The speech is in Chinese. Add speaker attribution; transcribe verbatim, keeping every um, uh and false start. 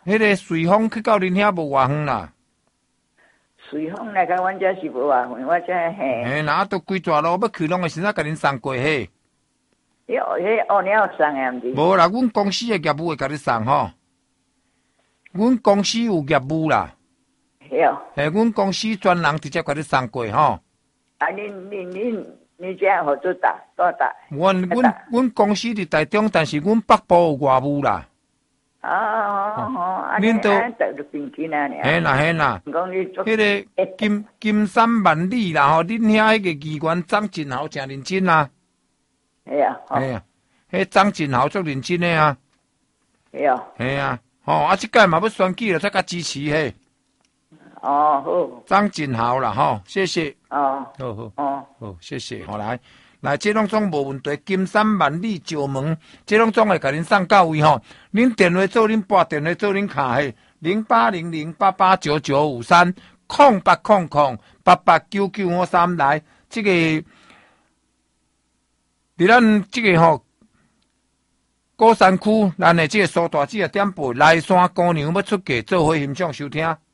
Speaker 1: 迄个随风去到恁遐无偌远啦。
Speaker 2: 随风来甲阮遮是无偌远，我遮嘿。
Speaker 1: 嘿，那都规段路要去，拢会先仔甲恁送过嘿。
Speaker 2: 迄迄哦，你要送诶毋是？
Speaker 1: 无啦，阮公司诶业务会甲你送吼。阮公司有业务啦。
Speaker 2: 嘿哦。
Speaker 1: 嘿，阮公司专人直接甲你送过吼。
Speaker 2: 啊，恁恁恁恁遮合作大多大？
Speaker 1: 阮阮阮公司伫台中，但是阮北部有业务啦。
Speaker 2: 哦哦哦，啊，恁都得着平均啊，
Speaker 1: 嘿啦嘿啦。
Speaker 2: 讲你做
Speaker 1: 迄个金金山万里啦吼，恁遐迄个议员张振豪诚认真啦。
Speaker 2: 系啊，
Speaker 1: 系啊，迄张振豪足认真诶啊。
Speaker 2: 系啊，
Speaker 1: 系啊，吼啊，即届嘛要选举了，再甲支持嘿。
Speaker 2: 哦好。
Speaker 1: 张振豪啦吼，谢谢。
Speaker 2: 哦。
Speaker 1: 好好。
Speaker 2: 哦。
Speaker 1: 好，谢谢。好来。来，这拢总无问题。金山万里招门，这拢总会甲恁送到位吼。恁电话做恁拨电话做恁卡嘿，零八零零八八九九五三，空八空空八八九九五三来。这个，伫咱这个吼，高山区，咱的这个苏大姐的点播，来山姑娘要出嫁做伙欣赏收听。